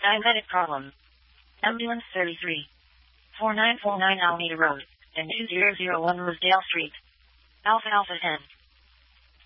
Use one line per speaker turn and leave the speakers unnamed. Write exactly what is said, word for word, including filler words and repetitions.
Diabetic problem. Ambulance thirty-three. four nine four nine Alameda Road, and two zero zero one Rosedale Street. Alpha Alpha ten.